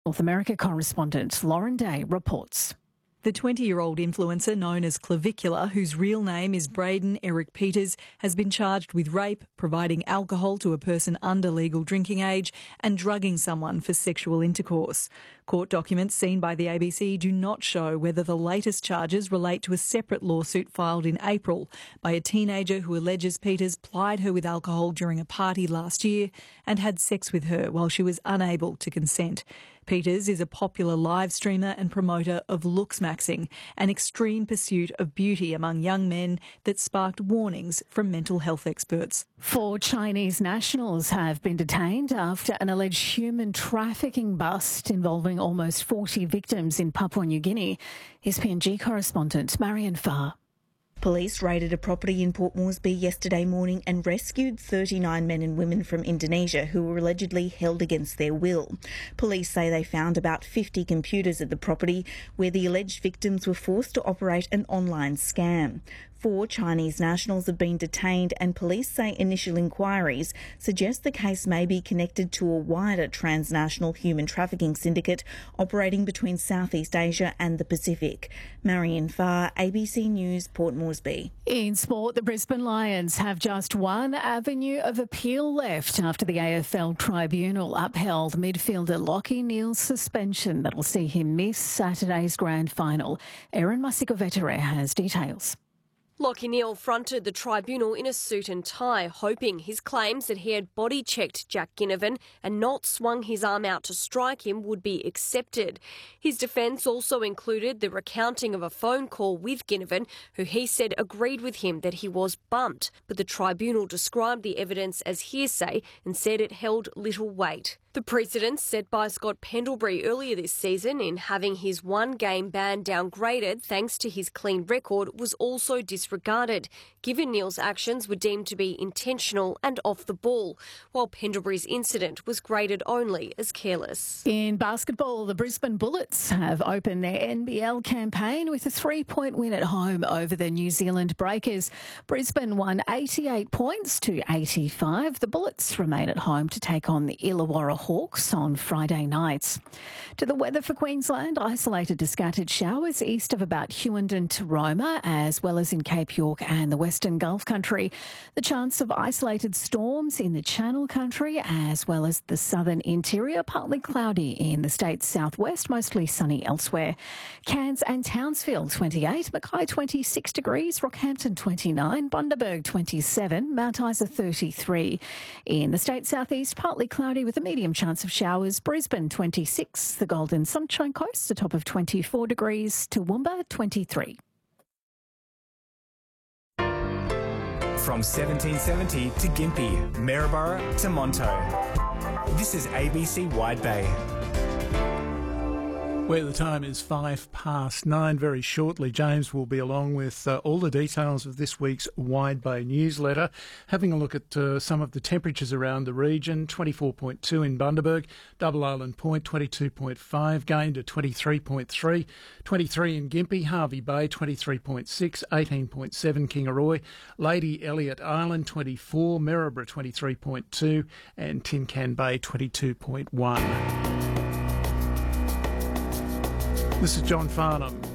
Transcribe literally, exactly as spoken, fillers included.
North America correspondent Lauren Day reports. The twenty-year-old influencer known as Clavicular, whose real name is Braden Eric Peters, has been charged with rape, providing alcohol to a person under legal drinking age and drugging someone for sexual intercourse. Court documents seen by the A B C do not show whether the latest charges relate to a separate lawsuit filed in April by a teenager who alleges Peters plied her with alcohol during a party last year and had sex with her while she was unable to consent. Peters is a popular live streamer and promoter of looks maxing, an extreme pursuit of beauty among young men that sparked warnings from mental health experts. Four Chinese nationals have been detained after an alleged human trafficking bust involving almost forty victims in Papua New Guinea. S P N G correspondent Marian Farr. Police raided a property in Port Moresby yesterday morning and rescued thirty-nine men and women from Indonesia who were allegedly held against their will. Police say they found about fifty computers at the property where the alleged victims were forced to operate an online scam. Four Chinese nationals have been detained and police say initial inquiries suggest the case may be connected to a wider transnational human trafficking syndicate operating between Southeast Asia and the Pacific. Marian Farr, A B C News, Port Moresby. In sport, the Brisbane Lions have just one avenue of appeal left after the A F L Tribunal upheld midfielder Lachie Neale's suspension that will see him miss Saturday's grand final. Erin Masikovetere has details. Lachie Neale fronted the tribunal in a suit and tie, hoping his claims that he had body-checked Jack Ginnivan and not swung his arm out to strike him would be accepted. His defence also included the recounting of a phone call with Ginnivan, who he said agreed with him that he was bumped, but the tribunal described the evidence as hearsay and said it held little weight. The precedent set by Scott Pendlebury earlier this season in having his one-game ban downgraded thanks to his clean record was also disregarded, given Neale's actions were deemed to be intentional and off the ball, while Pendlebury's incident was graded only as careless. In basketball, the Brisbane Bullets have opened their N B L campaign with a three-point win at home over the New Zealand Breakers. Brisbane won eighty-eight points to eighty-five. The Bullets remain at home to take on the Illawarra Hawks on Friday nights. To the weather for Queensland, isolated to scattered showers east of about Hughenden to Roma, as well as in Cape York and the Western Gulf Country. The chance of isolated storms in the Channel Country, as well as the southern interior, partly cloudy in the state's southwest, mostly sunny elsewhere. Cairns and Townsville twenty-eight, Mackay twenty-six degrees, Rockhampton twenty-nine, Bundaberg twenty-seven, Mount Isa thirty-three. In the state's southeast, partly cloudy with a medium chance of showers. Brisbane twenty-six, the Golden Sunshine Coast, a top of twenty-four degrees, Toowoomba twenty-three. From seventeen seventy to Gympie, Maryborough to Monto. This is A B C Wide Bay. Where the time is five past nine. Very shortly, James will be along with uh, all the details of this week's Wide Bay newsletter, having a look at uh, some of the temperatures around the region. twenty-four point two in Bundaberg, Double Island Point twenty-two point five, gained to twenty-three point three, twenty-three in Gympie, Hervey Bay twenty-three point six, eighteen point seven Kingaroy, Lady Elliot Island twenty-four, Maryborough twenty-three point two and Tin Can Bay twenty-two point one. This is John Farnham.